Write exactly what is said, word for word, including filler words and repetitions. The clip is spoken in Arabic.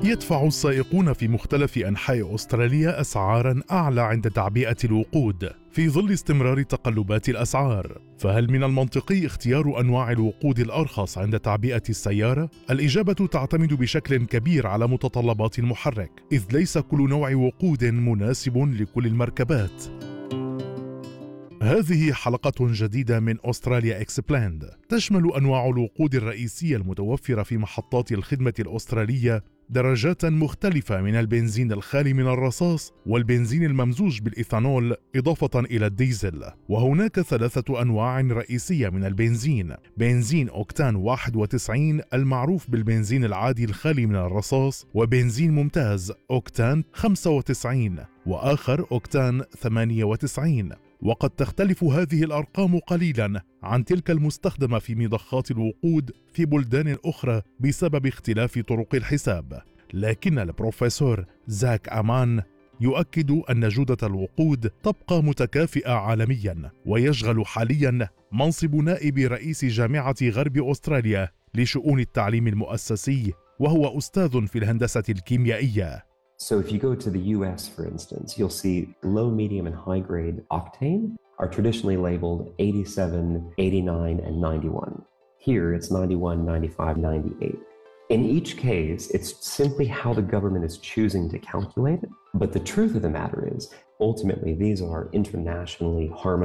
يدفع السائقون في مختلف أنحاء أستراليا أسعاراً أعلى عند تعبئة الوقود في ظل استمرار تقلبات الأسعار. فهل من المنطقي اختيار أنواع الوقود الأرخص عند تعبئة السيارة؟ الإجابة تعتمد بشكل كبير على متطلبات المحرك، إذ ليس كل نوع وقود مناسب لكل المركبات. هذه حلقة جديدة من أستراليا إكسبلاند، تشمل أنواع الوقود الرئيسية المتوفرة في محطات الخدمة الأسترالية درجات مختلفة من البنزين الخالي من الرصاص والبنزين الممزوج بالإيثانول إضافة إلى الديزل. وهناك ثلاثة أنواع رئيسية من البنزين: بنزين أوكتان واحد وتسعين المعروف بالبنزين العادي الخالي من الرصاص، وبنزين ممتاز أوكتان خمسة وتسعين، وآخر أوكتان ثمانية وتسعين. وقد تختلف هذه الأرقام قليلاً عن تلك المستخدمة في مضخات الوقود في بلدان أخرى بسبب اختلاف طرق الحساب. لكن البروفيسور زاك أمان يؤكد أن جودة الوقود تبقى متكافئة عالمياً، ويشغل حالياً منصب نائب رئيس جامعة غرب أستراليا لشؤون التعليم المؤسسي، وهو أستاذ في الهندسة الكيميائية. So if you go to the U S, for instance, you'll see low, medium, and high grade octane are traditionally labeled eighty-seven, eighty-nine, and ninety-one. Here it's ninety-one, ninety-five, ninety-eight. In each case, it's simply how the government is choosing to calculate it. But the truth of the matter is, ultimately, these are internationally harmonized